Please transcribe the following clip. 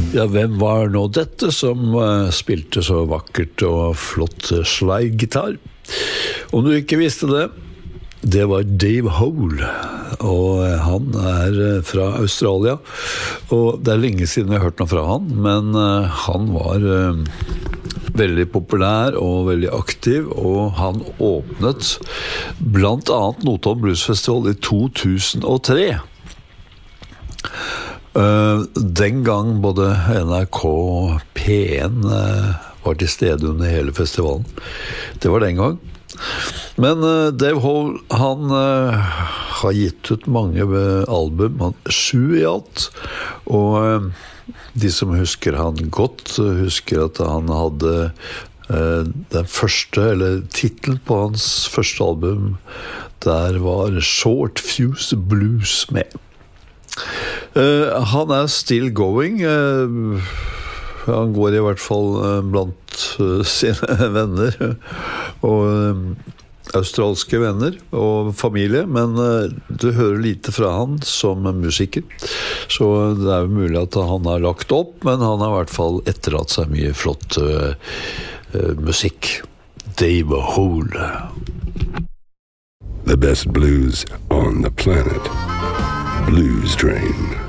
Ja, hvem var nå dette som spilte så vakkert og flott slide-gitar? Om du ikke visste det, det var Dave Hole, og han fra Australia, og det lenge siden jeg har hørt noe fra han, men han var veldig populær og veldig aktiv, og han åpnet blant annet Notodden Blues Festival i 2003. Den gang både NRK og P1 var til stede under hele festivalen. Det var den gang. Men Dave Hole, han har gitt ut mange album, 7 i alt, og de som husker han godt, husker at han hadde den første, eller titlen på hans første album, der var Short Fuse Blues med. Han still going, han går i hvert fall blant sine venner og australske venner og familie, men du hører lite fra han som musiker, så det jo mulig at han har lagt opp, men han har i hvert fall etterlatt seg mye flott musikk. Dave Hole. The best blues on the planet. Blues Train.